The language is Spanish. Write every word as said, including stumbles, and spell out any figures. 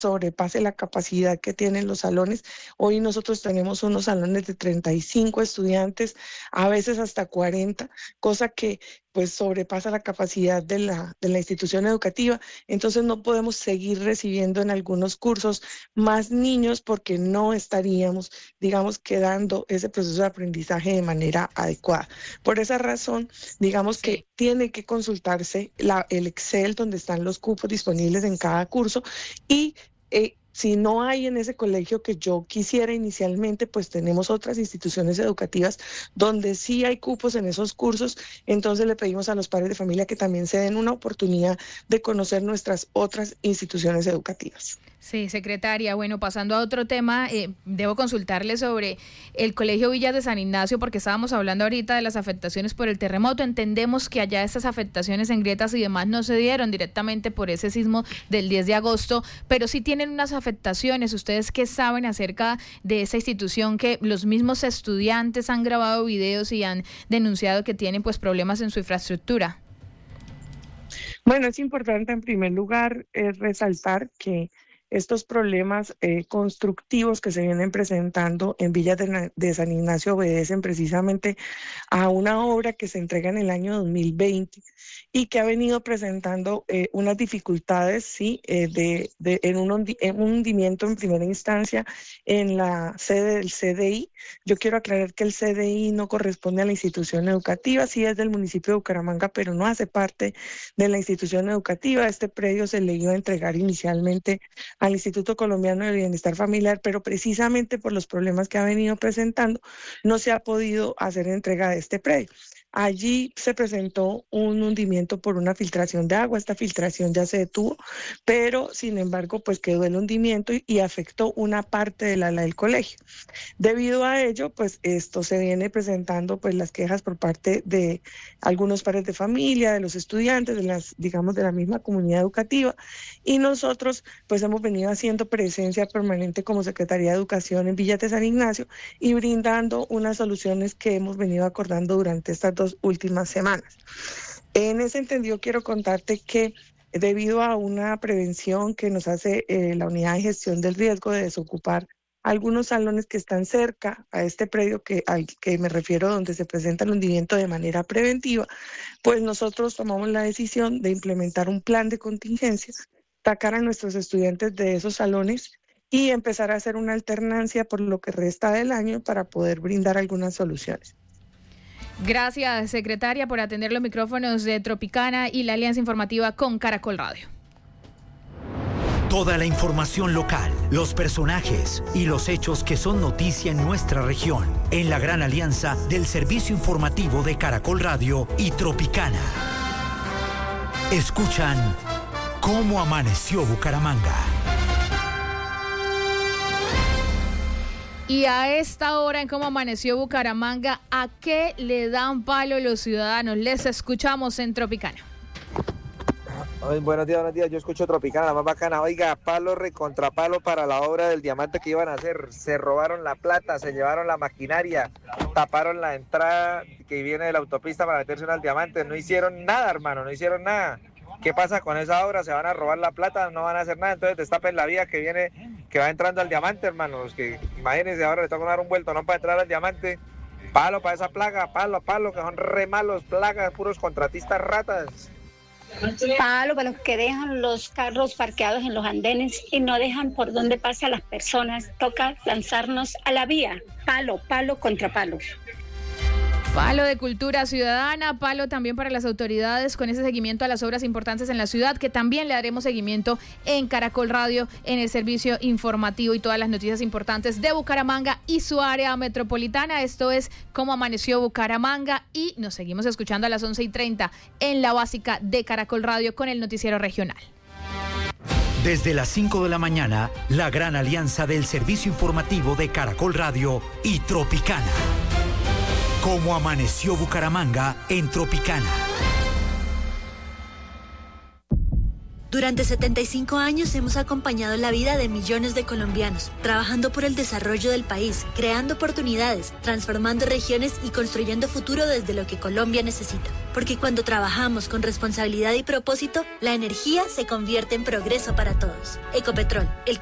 sobrepase la capacidad que tienen los salones. Hoy nosotros tenemos unos salones de treinta y cinco estudiantes, a veces hasta cuarenta, cosa que pues sobrepasa la capacidad de la, de la institución educativa. Entonces no podemos seguir recibiendo en algunos cursos más niños porque no estaríamos, digamos, que dando ese proceso de aprendizaje de manera adecuada. Por esa razón, digamos Sí. que tiene que consultarse la, el Excel donde están los cupos disponibles en cada curso y eh, si no hay en ese colegio que yo quisiera inicialmente, pues tenemos otras instituciones educativas donde sí hay cupos en esos cursos. Entonces le pedimos a los padres de familia que también se den una oportunidad de conocer nuestras otras instituciones educativas. Sí, secretaria. Bueno, pasando a otro tema, eh, debo consultarle sobre el Colegio Villas de San Ignacio, porque estábamos hablando ahorita de las afectaciones por el terremoto. Entendemos que allá estas afectaciones en grietas y demás no se dieron directamente por ese sismo del diez de agosto, pero sí tienen unas afectaciones. ¿Ustedes qué saben acerca de esa institución que los mismos estudiantes han grabado videos y han denunciado que tienen pues problemas en su infraestructura? Bueno, es importante en primer lugar eh, resaltar que estos problemas eh, constructivos que se vienen presentando en Villas de, de San Ignacio obedecen precisamente a una obra que se entrega en el año dos mil veinte y que ha venido presentando eh, unas dificultades, sí, eh, de, de, en, un hundi, en un hundimiento en primera instancia en la sede del C D I. Yo quiero aclarar que el C D I no corresponde a la institución educativa, sí es del municipio de Bucaramanga, pero no hace parte de la institución educativa. Este predio se le iba a entregar inicialmente al Instituto Colombiano de Bienestar Familiar, pero precisamente por los problemas que ha venido presentando, no se ha podido hacer entrega de este predio. Allí se presentó un hundimiento por una filtración de agua. Esta filtración ya se detuvo, pero sin embargo pues quedó el hundimiento y, y afectó una parte del ala del colegio. Debido a ello, pues esto se viene presentando pues las quejas por parte de algunos padres de familia, de los estudiantes, de las, digamos, de la misma comunidad educativa, y nosotros pues hemos venido haciendo presencia permanente como Secretaría de Educación en Villas de San Ignacio y brindando unas soluciones que hemos venido acordando durante estas dos últimas semanas. En ese entendido quiero contarte que debido a una prevención que nos hace eh, la Unidad de Gestión del Riesgo de desocupar algunos salones que están cerca a este predio que, al que me refiero, donde se presenta el hundimiento de manera preventiva, pues nosotros tomamos la decisión de implementar un plan de contingencia, sacar a nuestros estudiantes de esos salones y empezar a hacer una alternancia por lo que resta del año para poder brindar algunas soluciones. Gracias, secretaria, por atender los micrófonos de Tropicana y la Alianza Informativa con Caracol Radio. Toda la información local, los personajes y los hechos que son noticia en nuestra región, en la gran alianza del servicio informativo de Caracol Radio y Tropicana. Escuchan Cómo Amaneció Bucaramanga. Y a esta hora en Cómo Amaneció Bucaramanga, ¿a qué le dan palo los ciudadanos? Les escuchamos en Tropicana. Ay, buenos días, buenos días. Yo escucho Tropicana, la más bacana. Oiga, palo recontra palo para la obra del diamante que iban a hacer. Se robaron la plata, se llevaron la maquinaria, taparon la entrada que viene de la autopista para meterse en el diamante. No hicieron nada, hermano, no hicieron nada. ¿Qué pasa con esa obra? Se van a robar la plata, no van a hacer nada. Entonces destapen la vía que viene, que va entrando al diamante, hermano. Los que imagínense, ahora le toca dar un vuelto, no para entrar al diamante. Palo para esa plaga, palo, palo, que son re malos, plagas, puros contratistas ratas. Palo para los que dejan los carros parqueados en los andenes y no dejan por donde pasan las personas. Toca lanzarnos a la vía. Palo, palo contra palo. Palo de cultura ciudadana, palo también para las autoridades con ese seguimiento a las obras importantes en la ciudad, que también le daremos seguimiento en Caracol Radio, en el servicio informativo y todas las noticias importantes de Bucaramanga y su área metropolitana. Esto es Cómo Amaneció Bucaramanga y nos seguimos escuchando a las once y treinta en la básica de Caracol Radio con el noticiero regional. Desde las cinco de la mañana, la gran alianza del servicio informativo de Caracol Radio y Tropicana. Cómo Amaneció Bucaramanga en Tropicana. Durante setenta y cinco años hemos acompañado la vida de millones de colombianos, trabajando por el desarrollo del país, creando oportunidades, transformando regiones y construyendo futuro desde lo que Colombia necesita. Porque cuando trabajamos con responsabilidad y propósito, la energía se convierte en progreso para todos. Ecopetrol, el